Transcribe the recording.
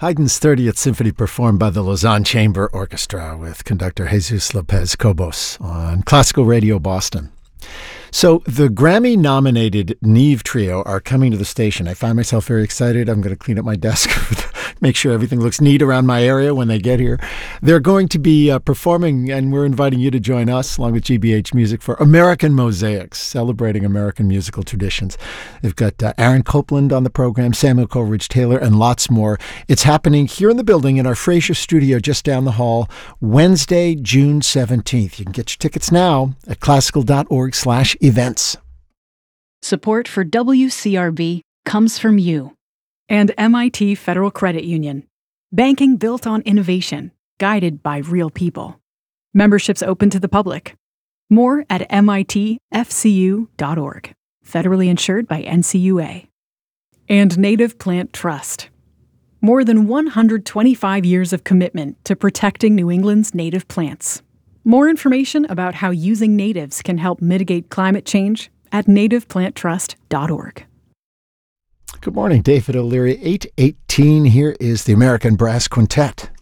Haydn's 30th Symphony performed by the Lausanne Chamber Orchestra with conductor Jesus Lopez Cobos on Classical Radio Boston. So the Grammy-nominated Neve Trio are coming to the station. I find myself very excited. I'm going to clean up my desk, make sure everything looks neat around my area when they get here. They're going to be performing, and we're inviting you to join us, along with GBH Music, for American Mosaics, celebrating American musical traditions. They've got Aaron Copland on the program, Samuel Coleridge-Taylor, and lots more. It's happening here in the building in our Fraser studio just down the hall, Wednesday, June 17th. You can get your tickets now at classical.org/events. Support for WCRB comes from you and MIT Federal Credit Union. Banking built on innovation, guided by real people. Memberships open to the public. More at mitfcu.org. Federally insured by NCUA. And Native Plant Trust. More than 125 years of commitment to protecting New England's native plants. More information about how using natives can help mitigate climate change at nativeplanttrust.org. Good morning, David O'Leary. 8:18. Here is the American Brass Quintet.